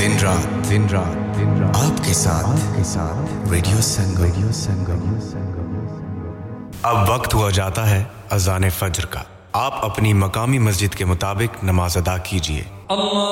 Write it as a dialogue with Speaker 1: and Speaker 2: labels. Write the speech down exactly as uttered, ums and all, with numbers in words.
Speaker 1: दिन रात दिन रात दिन रात आपके साथ आपके साथ रेडियो संगम रेडियो संगम।
Speaker 2: अब वक्त हुआ जाता है अज़ान फज्र का। आप अपनी मकामी मस्जिद के मुताबिक नमाज अदा कीजिए।